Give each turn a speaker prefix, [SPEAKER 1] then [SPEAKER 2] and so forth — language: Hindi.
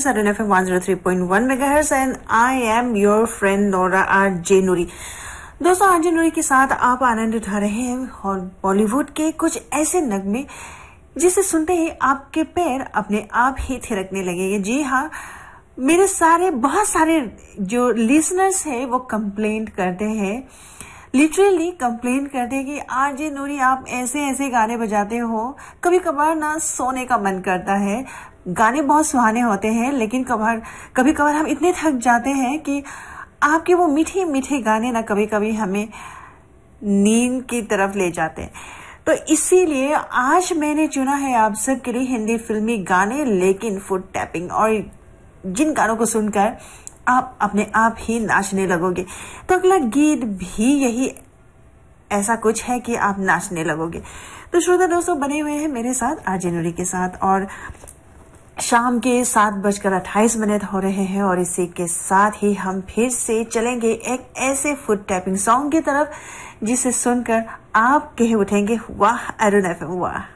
[SPEAKER 1] is Arun FM 103.1 MHz and I am your friend Nora RJ Nuri। दोस्तों, RJ नूरी के साथ आप आनंद उठा रहे हैं और बॉलीवुड के कुछ ऐसे नगमे जिसे सुनते ही आपके पैर अपने आप ही थिरकने लगेंगे। जी हाँ, मेरे बहुत सारे जो लिसनर्स हैं वो कंप्लेंट करते हैं, लिटरली कंप्लेंट करते हैं कि आरजे नूरी आप ऐसे ऐसे गाने बजाते हो, कभी कभार ना सोने का मन करता है। गाने बहुत सुहाने होते हैं, लेकिन कभी कभार हम इतने थक जाते हैं कि आपके वो मीठे मीठे गाने ना कभी कभी हमें नींद की तरफ ले जाते हैं। तो इसीलिए आज मैंने चुना है आप सबके लिए हिंदी फिल्मी गाने, लेकिन फुट टैपिंग, और जिन गानों को सुनकर आप अपने आप ही नाचने लगोगे। तो अगला गीत भी यही ऐसा कुछ है कि आप नाचने लगोगे। तो श्रोता दोस्तों, बने हुए हैं मेरे साथ आरजे नूरी के साथ, और शाम के 7:28 हो रहे हैं, और इसी के साथ ही हम फिर से चलेंगे एक ऐसे फुट टैपिंग सॉन्ग की तरफ जिसे सुनकर आप कह उठेंगे, वाह अरुण एफएम वाह।